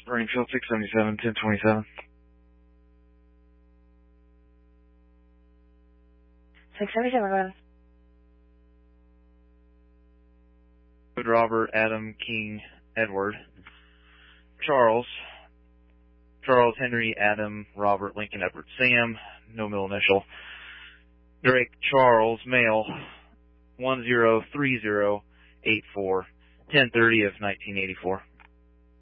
Springfield 677 1027. 677, go ahead. Robert, Adam, King, Edward. Charles, Henry, Adam, Robert, Lincoln, Edward, Sam, no middle initial. Drake, Charles, male, 103084, 1030 of 1984.